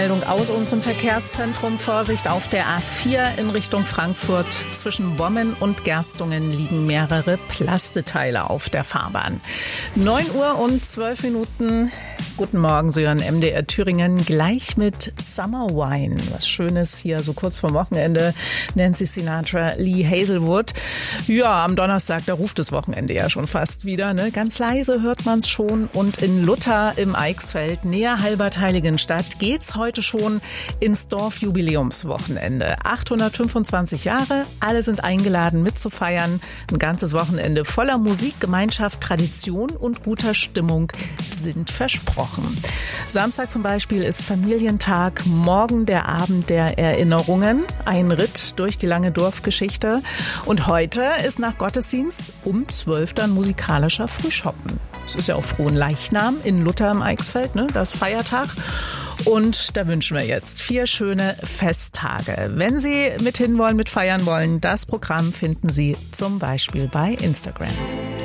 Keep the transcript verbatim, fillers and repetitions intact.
Meldung aus unserem Verkehrszentrum. Vorsicht auf der A vier in Richtung Frankfurt. Zwischen Bommen und Gerstungen liegen mehrere Plasteteile auf der Fahrbahn. neun Uhr und zwölf Minuten. Guten Morgen, Sie hören M D R Thüringen gleich mit Summer Wine. Was Schönes hier so kurz vorm Wochenende. Nancy Sinatra, Lee Hazelwood. Ja, am Donnerstag, da ruft das Wochenende ja schon fast wieder. Ne? Ganz leise hört man es schon. Und in Luther im Eichsfeld, näher Halbertheiligenstadt, geht's heute schon ins Dorfjubiläumswochenende. achthundertfünfundzwanzig Jahre, alle sind eingeladen mitzufeiern. Ein ganzes Wochenende voller Musik, Gemeinschaft, Tradition und guter Stimmung sind versprochen. Samstag zum Beispiel ist Familientag, morgen der Abend der Erinnerungen, ein Ritt durch die lange Dorfgeschichte. Und heute ist nach Gottesdienst um zwölf dann musikalischer Frühschoppen. Es ist ja auch Fronleichnam in Luther im Eichsfeld, ne? Das ist Feiertag. Und da wünschen wir jetzt vier schöne Festtage. Wenn Sie mit hin wollen, mit feiern wollen, das Programm finden Sie zum Beispiel bei Instagram.